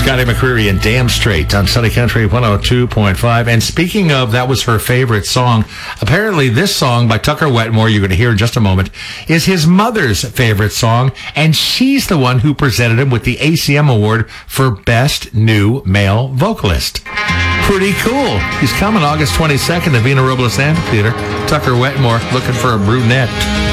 Scotty McCreery and Damn Straight on Sunny Country 102.5. And speaking of, that was her favorite song. Apparently, this song by Tucker Wetmore, you're going to hear in just a moment, is his mother's favorite song. And she's the one who presented him with the ACM Award for Best New Male Vocalist. Pretty cool. He's coming August 22nd to Vina Robles Amphitheater. Tucker Wetmore looking for a brunette.